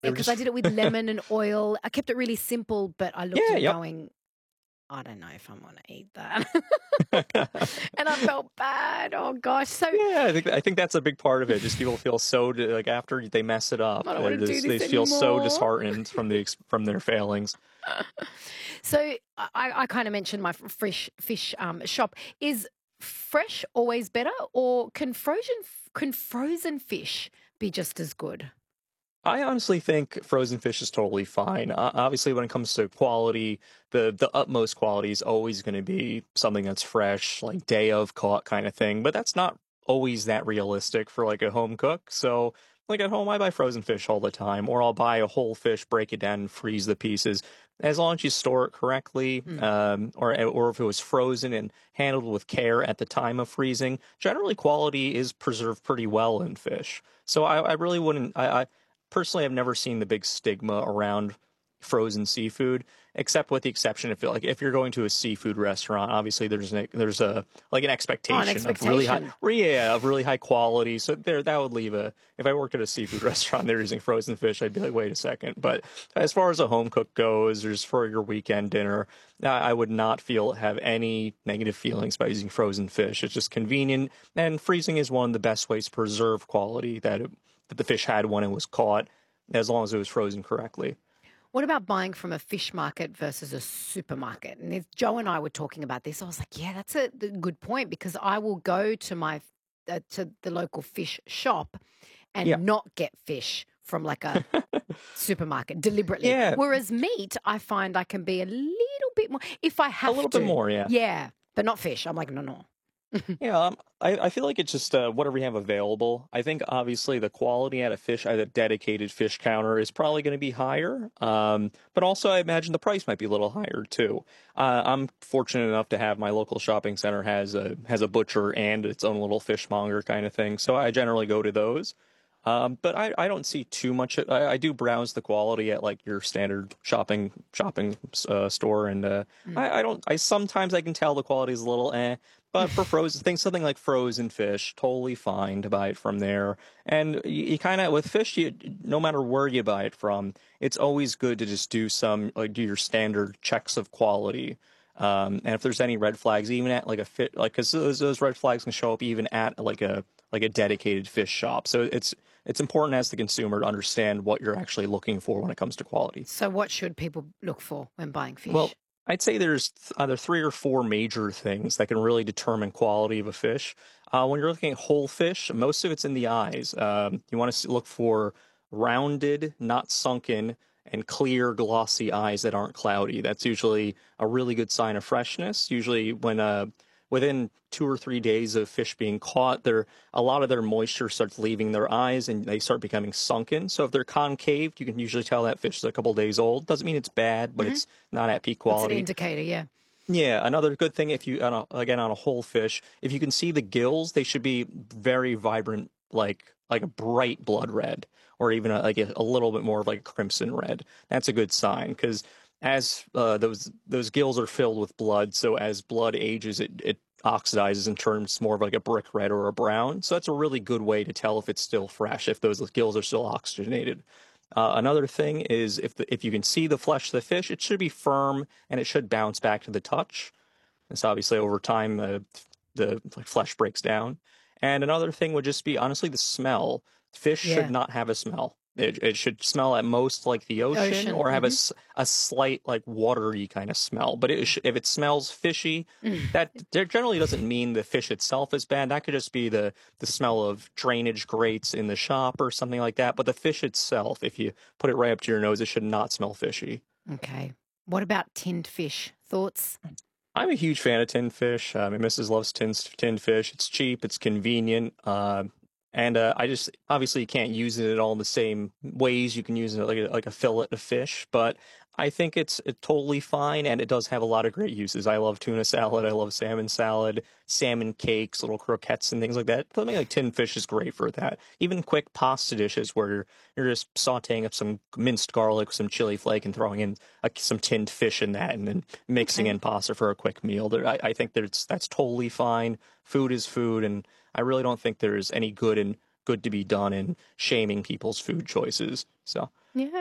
They Yeah, were because I just did it with lemon and oil. I kept it really simple, but I looked yeah, at it yep. going, I don't know if I'm gonna eat that. And I felt bad. Oh gosh. So Yeah, I think that's a big part of it. Just people feel so like after they mess it up, I don't want to do they this feel so anymore. disheartened from from their failings. So I kind of mentioned my fresh fish shop. Is fresh always better, or can frozen fish be just as good? I honestly think frozen fish is totally fine. Obviously, when it comes to quality, the utmost quality is always going to be something that's fresh, like day of caught kind of thing. But that's not always that realistic for like a home cook. So, like at home, I buy frozen fish all the time, or I'll buy a whole fish, break it down, and freeze the pieces. As long as you store it correctly, Mm. or if it was frozen and handled with care at the time of freezing, generally quality is preserved pretty well in fish. So I really wouldn't. I personally, I've never seen the big stigma around frozen seafood, except with the exception if you're going to a seafood restaurant, obviously there's a like an Oh, an expectation of expectation. really high quality. So there that would leave a if I worked at a seafood restaurant, they're using frozen fish, I'd be like, wait a second. But as far as a home cook goes, or just for your weekend dinner, I would not have any negative feelings by using frozen fish. It's just convenient, and freezing is one of the best ways to preserve quality that the fish had when it was caught, as long as it was frozen correctly. What about buying from a fish market versus a supermarket? And if Joe and I were talking about this, I was like, yeah, that's a good point because I will go to to the local fish shop Yeah. and not get fish from like a supermarket deliberately. Yeah, Whereas meat, I find I can be a little bit more if I a have little bit to. more, yeah. Yeah, but not fish. I'm like, no, no. Yeah, I feel like it's just whatever you have available. I think obviously the quality at a dedicated fish counter is probably going to be higher. But also I imagine the price might be a little higher too. I'm fortunate enough to have my local shopping center has a butcher and its own little fishmonger kind of thing, so I generally go to those. But I don't see too much. I do browse the quality at like your standard shopping store, and Mm. I don't. I sometimes I can tell the quality is a little eh. But for frozen things, something like frozen fish, totally fine to buy it from there. And you kind of with fish, no matter where you buy it from, it's always good to just do your standard checks of quality. And if there's any red flags, even at like a fit, like because those red flags can show up even at like a dedicated fish shop. So it's important as the consumer to understand what you're actually looking for when it comes to quality. So, what should people look for when buying Well, fish? I'd say there's either three or four major things that can really determine quality of a fish. When you're looking at whole fish, most of it's in the eyes. You want to look for rounded, not sunken, and clear, glossy eyes that aren't cloudy. That's usually a really good sign of freshness. Usually, when within 2 or 3 days of fish being caught, a lot of their moisture starts leaving their eyes and they start becoming sunken. So if they're concaved, you can usually tell that fish is a couple days old. Doesn't mean it's bad, but Hmm. it's not at peak It's an quality. indicator, yeah. Yeah, another good thing if you again on a whole fish, if you can see the gills, they should be very vibrant, like a bright blood red, or even a little bit more of like a crimson red. That's a good sign because as those gills are filled with blood, so as blood ages, it oxidizes and turns more of like a brick red or a brown. So that's a really good way to tell if it's still fresh, if those gills are still oxygenated. Another thing is if you can see the flesh of the fish, it should be firm and it should bounce back to the touch. It's obviously over time the like, flesh breaks down. And another thing would just be honestly the smell. Fish should Yeah. not have a smell. It should smell at most like the ocean Ocean. or have Hmm. a slight like watery kind of smell. But if it smells fishy, Mm. that there generally doesn't mean the fish itself is bad. That could just be the smell of drainage grates in the shop or something like that. But the fish itself, if you put it right up to your nose, it should not smell fishy. Okay. What about tinned fish? Thoughts? I'm a huge fan of tinned fish. My missus loves tinned fish. It's cheap, it's convenient, and I just obviously you can't use it in all the same ways you can use it like a fillet of fish, but I think it's totally fine, and it does have a lot of great uses. I love tuna salad, I love salmon salad, salmon cakes, little croquettes, and things like that. Something like tinned fish is great for that. Even quick pasta dishes where you're just sautéing up some minced garlic, some chili flake, and throwing in some tinned fish in that, and then mixing Okay. in pasta for a quick meal. I think that's totally fine. Food is food, and I really don't think there's any good to be done in shaming people's food choices. So Yeah.